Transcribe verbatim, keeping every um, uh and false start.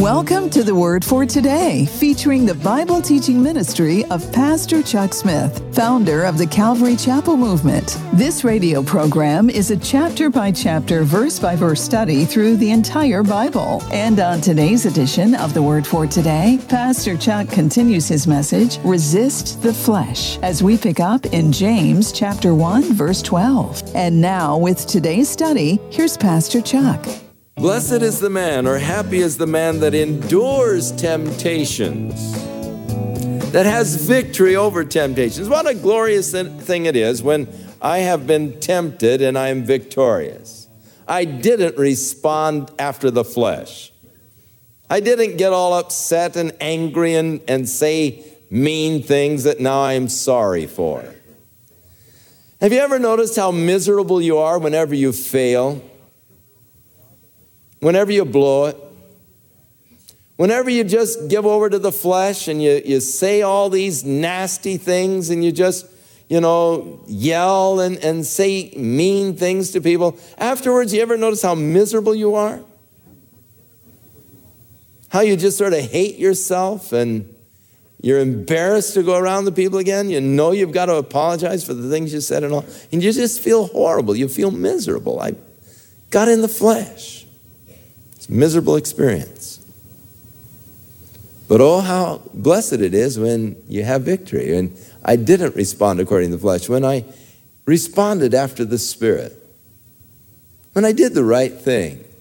Welcome to the Word for Today, featuring the Bible teaching ministry of Pastor Chuck Smith, founder of the Calvary Chapel Movement. This radio program is a chapter-by-chapter, verse-by-verse study through the entire Bible. And on today's edition of the Word for Today, Pastor Chuck continues his message, Resist the Flesh, as we pick up in James chapter one, verse twelve. And now, with today's study, here's Pastor Chuck. Blessed is the man, or happy is the man that endures temptations, that has victory over temptations. What a glorious thing it is when I have been tempted and I am victorious. I didn't respond after the flesh. I didn't get all upset and angry and, and say mean things that now I'm sorry for. Have you ever noticed how miserable you are whenever you fail? Whenever you blow it, whenever you just give over to the flesh and you, you say all these nasty things and you just, you know, yell and, and say mean things to people, afterwards, you ever notice how miserable you are? How you just sort of hate yourself and you're embarrassed to go around the people again. You know you've got to apologize for the things you said and all. And you just feel horrible. You feel miserable. I got in the flesh. Miserable experience. But oh, how blessed it is when you have victory. And I didn't respond according to the flesh. When I responded after the Spirit. When I did the right thing.